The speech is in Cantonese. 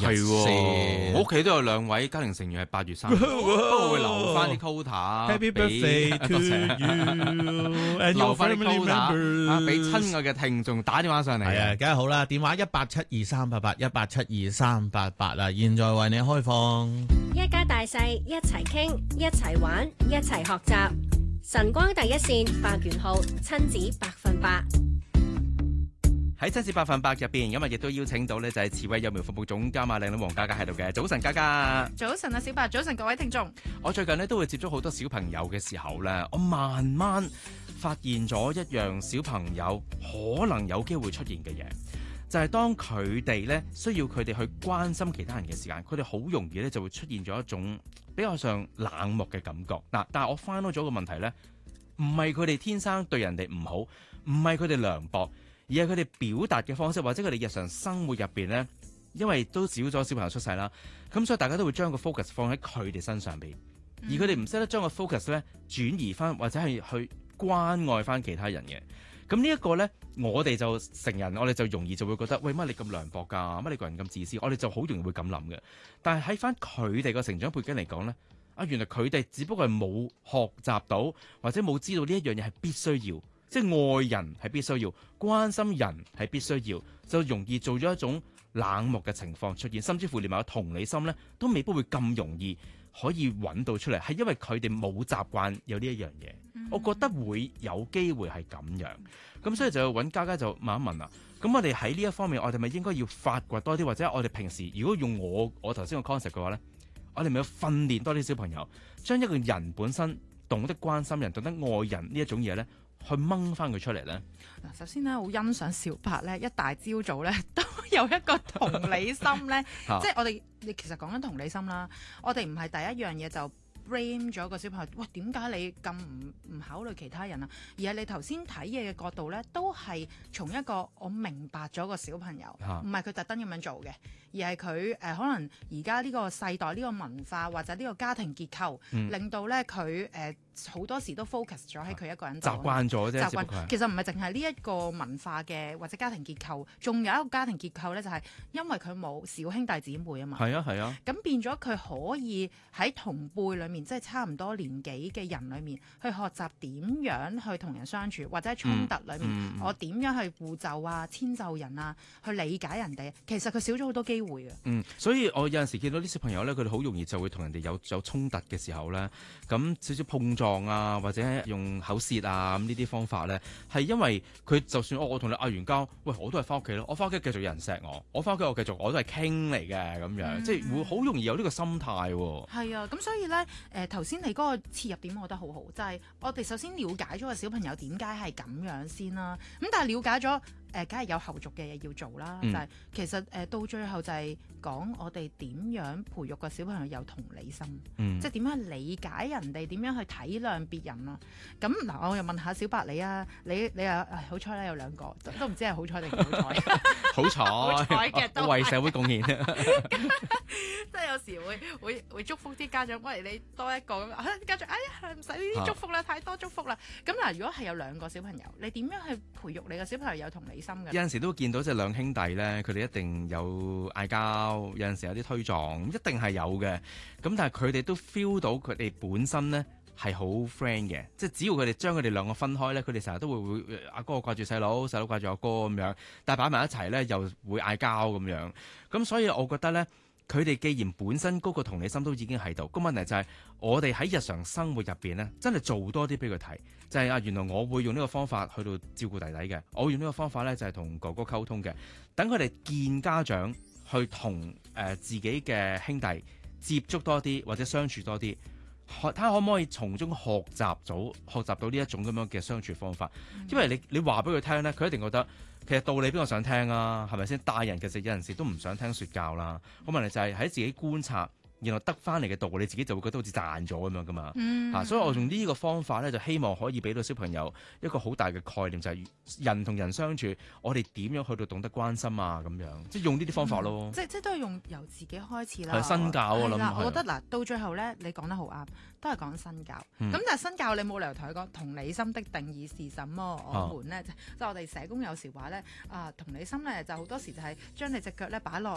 係喎，我屋企都有2位家庭成員係8月生日，不過會留翻啲 quota Happy birthday to you and 留 your 翻啲 family quota members 俾親愛嘅聽眾打電話上嚟。 係啊，梗係好啦，電話1872388，1872388啦，現在為你開放。 一家大細一齊傾，一齊玩，一齊學習。晨光第一線白元號親子100%。 喺親子100%入邊，今日亦都邀請到呢就係慈惠幼苗服務總監靚女黃嘉嘉喺度嘅。早晨，嘉嘉。 早晨啊，小白，早晨各位聽眾。 我最近呢都會接觸好多小朋友嘅時候呢，我慢慢發現咗一樣小朋友可能有機會出現嘅嘢，就係當佢哋呢需要佢哋去關心其他人嘅時間，佢哋好容易呢就會出現咗一種比較上冷漠嘅感覺。嗱，但係我翻到咗個問題呢，唔係佢哋天生對人哋唔好，唔係佢哋涼薄，而係佢哋表達嘅方式，或者佢哋日常生活入邊呢，因為都少咗小朋友出世啦，咁所以大家都會將個 focus 放喺佢哋身上邊，而佢哋唔識得將個 focus 呢轉移翻，或者係去關愛翻其他人嘅。咁呢一個呢，我哋就成人，我哋就容易就會覺得，喂，乜你咁涼薄㗎？乜你個人咁自私？我哋就好容易會咁諗嘅。但係喺翻佢哋個成長背景嚟講呢，原來佢哋只不過係冇學習到，或者冇知道呢一樣嘢係必須要。即係愛人係必須要，關心人係必須要，就容易做咗一種冷漠嘅情況出現，甚至乎連埋個同理心呢，都未必會咁容易可以揾到出嚟，係因為佢哋冇習慣有呢一樣嘢。我覺得會有機會係咁樣，咁所以就要揾嘉嘉就問一問啦。咁我哋喺呢一方面，我哋咪應該要發掘多啲，或者我哋平時如果用我頭先個 concept 嘅話呢，我哋咪要訓練多啲小朋友，將一個人本身懂得關心人、懂得愛人呢一種嘢呢，去掹翻佢出嚟咧。 嗱，首先咧，好欣賞小白咧，一大朝早咧都有一個同理心咧，即係我哋你其實講緊同理心啦。我哋唔係第一樣嘢就 blame 咗個小朋友，喂，點解你咁唔考慮其他人啊？而係你頭先睇嘢嘅角度咧，都係從一個我明白咗個小朋友，唔係佢特登咁樣做嘅，而係佢可能而家呢個世代呢個文化或者呢個家庭結構，令到咧佢好多時都 focus 咗喺佢一個人度， 習慣咗啫。 其實唔係淨係呢一個文化嘅或者家庭結構，仲有一個家庭結構咧，就係因為佢冇小兄弟姊妹啊嘛。 係啊係啊。 咁變咗佢可以喺同輩裡面，即係差唔多年紀嘅人裡面，去學習點樣去同人相處，或者喺衝突裡面，我點樣去互就啊、遷就人啊，去理解人哋。其實佢少咗好多機會嘅。 所以我有陣時見到啲小朋友咧，佢哋好容易就會同人哋有衝突嘅時候咧，咁少少碰撞啊，或者用口舌啊咁呢啲方法咧，係因為佢就算我同你嗌完交，喂，我都係翻屋企咯，我翻屋企繼續有人錫我翻屋企我繼續我都係傾嚟嘅咁樣，即係會好容易有呢個心態喎。 係啊，咁所以咧頭先你嗰個切入點，我覺得好好，就係我哋首先了解咗個小朋友點解係咁樣先啦。咁但係了解咗梗係有後續嘅嘢要做啦。就係其實到最後就係講我哋點樣培育個小朋友有同理心，即係點樣理解人哋，點樣去體諒別人啦。咁嗱，我又問下小白你啊，你啊好彩啦，有2個都唔知係好彩定唔好彩。 好彩嘅都為社會貢獻。 即係有時會祝福啲家長，喂，你多一個咁，家長哎呀唔使呢啲祝福啦，太多祝福啦。咁嗱，如果係有2個小朋友，你點樣去培育你個小朋友有同理心嘅？ 有陣時都會見到即係2兄弟咧，佢哋一定有嗌交，有陣時有啲推撞，一定係有嘅。咁但係佢哋都 feel 到佢哋本身咧係好 friend 嘅，即係只要佢哋將佢哋2個分開咧，佢哋成日都會阿哥掛住細佬，細佬掛住阿哥咁樣，但係擺埋一齊咧又會嗌交咁樣。咁所以我覺得咧，佢哋既然本身嗰個同理心都已經喺度，個問題就係我哋喺日常生活入邊咧，真係做多啲俾佢睇，就係原來我會用呢個方法去到照顧弟弟嘅，我會用呢個方法咧就係同哥哥溝通嘅，等佢哋見家長去同自己嘅兄弟接觸多啲或者相處多啲，睇下可唔可以從中學習到呢一種咁樣嘅相處方法。因為你話俾佢聽咧，佢一定覺得其實道理邊個想聽啊？係咪先？大人其實有陣時都唔想聽説教啦。咁問題就係喺自己觀察，然後得翻嚟嘅道理，自己就會覺得好似賺咗咁樣噶嘛。所以我用呢個方法咧，就希望可以俾到小朋友一個好大嘅概念，就係人同人相處，我哋點樣去到懂得關心啊咁樣，即係用呢啲方法咯。 即都係用由自己開始啦。 係身教我諗。 我覺得嗱，到最後咧，你講得好啱，都係講身教。咁但係身教你冇理由同佢講同理心的定義是什麼？我們咧即係我哋社工有時話咧同理心咧就好多時就係將你隻腳咧擺落